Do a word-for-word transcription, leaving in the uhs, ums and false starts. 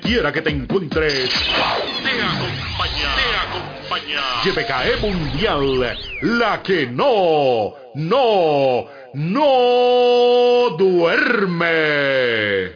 quiera que te encuentres, te acompaña, te acompaña. Y P K E Mundial, la que no, no, no duerme.